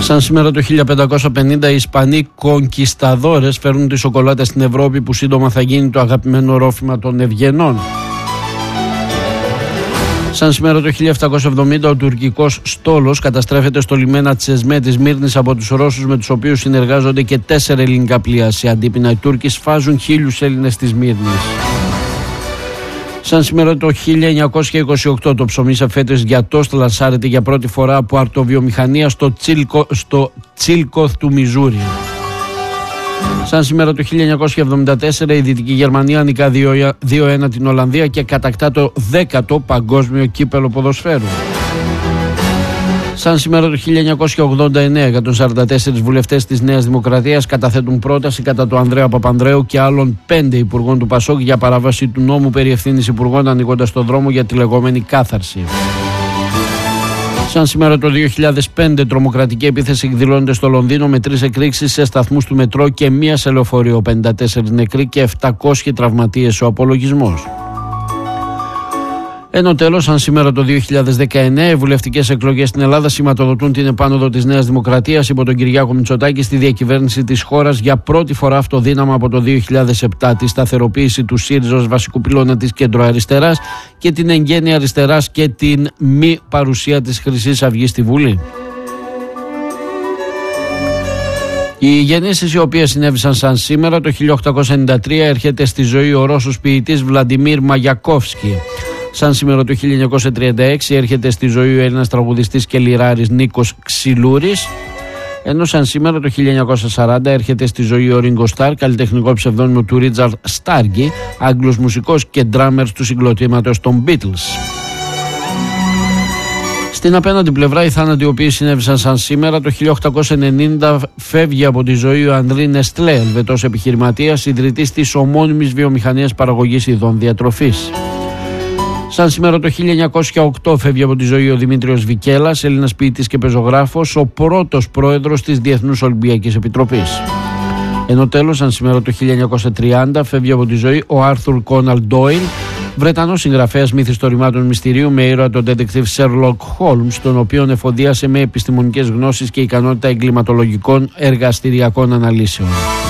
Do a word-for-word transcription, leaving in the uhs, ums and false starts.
Σαν σήμερα το χίλια πεντακόσια πενήντα οι Ισπανοί κονκισταδόρες φέρνουν τη σοκολάτα στην Ευρώπη, που σύντομα θα γίνει το αγαπημένο ρόφημα των ευγενών. Σαν σήμερα το χίλια επτακόσια εβδομήντα ο τουρκικός στόλος καταστρέφεται στο λιμένα Τσεσμέ της Μύρνης από τους Ρώσους, με τους οποίους συνεργάζονται και τέσσερα ελληνικά πλοία. Σε αντίπεινα οι Τούρκοι σφάζουν χίλιους Έλληνες της Μύρνης. Σαν σήμερα το χίλια εννιακόσια είκοσι οκτώ το ψωμί σε φέτες για τόστ λανσάρεται για πρώτη φορά από αρτοβιομηχανία στο, Τσίλκο, στο Τσίλκοθ του Μιζούρι. Σαν σήμερα το χίλια εννιακόσια εβδομήντα τέσσερα η Δυτική Γερμανία νικά δύο ένα την Ολλανδία και κατακτά το δέκατο παγκόσμιο κύπελο ποδοσφαίρου. Σαν σήμερα το χίλια εννιακόσια ογδόντα εννέα εκατόν σαράντα τέσσερα βουλευτές της Νέας Δημοκρατίας καταθέτουν πρόταση κατά του Ανδρέα Παπανδρέου και άλλων πέντε υπουργών του Πασόκ για παράβαση του νόμου περί ευθύνης υπουργών, ανοίγοντας τον δρόμο για τη λεγόμενη κάθαρση. Σαν σήμερα το δύο χιλιάδες πέντε τρομοκρατική επίθεση εκδηλώνεται στο Λονδίνο με τρεις εκρήξεις σε σταθμούς του μετρό και μία σε λεωφορείο, πενήντα τέσσερις νεκροί και επτακόσιοι τραυματίες ο απολογισμός. Ενώ τέλος, σαν σήμερα το δύο χιλιάδες δεκαεννέα, οι βουλευτικές εκλογές στην Ελλάδα σηματοδοτούν την επάνωδο της Νέας Δημοκρατίας υπό τον Κυριάκο Μητσοτάκη στη διακυβέρνηση της χώρας για πρώτη φορά αυτοδύναμα από το δύο χιλιάδες επτά, τη σταθεροποίηση του ΣΥΡΙΖΑ ως βασικού πυλώνα της κεντροαριστεράς και την εγγένεια αριστεράς και την μη παρουσία της Χρυσής Αυγής στη Βουλή. Οι γεννήσεις οι οποίες συνέβησαν σαν σήμερα το χίλια οκτακόσια ενενήντα τρία έρχεται στη ζωή ο Ρώσος ποιητής Βλαντιμίρ Μαγιακόφσκι. Σαν σήμερα το χίλια εννιακόσια τριάντα έξι έρχεται στη ζωή ο Έλληνας τραγουδιστής και λιράρης Νίκος Ξυλούρης. Ενώ σαν σήμερα το χίλια εννιακόσια σαράντα έρχεται στη ζωή ο Ρίγκο Σταρ, καλλιτεχνικό ψευδόνυμο του Ρίτσαρντ Στάργι, Άγγλος μουσικός και ντράμερ του συγκροτήματος των Beatles. Στην απέναντι πλευρά, οι θάνατοι οι οποίοι συνέβησαν σαν σήμερα το χίλια οκτακόσια ενενήντα φεύγει από τη ζωή ο Ανδρή Νεστλέ, Ελβετός επιχειρηματίας, ιδρυτής της ομώνυμης βιομηχανίας παραγωγής ειδών διατροφής. Σαν σήμερα το χίλια εννιακόσια οκτώ φεύγει από τη ζωή ο Δημήτριος Βικέλας, Έλληνας ποιητής και πεζογράφος, ο πρώτος πρόεδρος της Διεθνούς Ολυμπιακής Επιτροπής. Ενώ τέλος, σαν σήμερα το χίλια εννιακόσια τριάντα φεύγει από τη ζωή ο Άρθουρ Κόναλντ Ντόιλ, Βρετανός συγγραφέας μυθιστορημάτων μυστηρίου με ήρωα τον detective Sherlock Holmes, τον οποίον εφοδίασε με επιστημονικές γνώσεις και ικανότητα εγκληματολογικών εργαστηριακών αναλύσεων.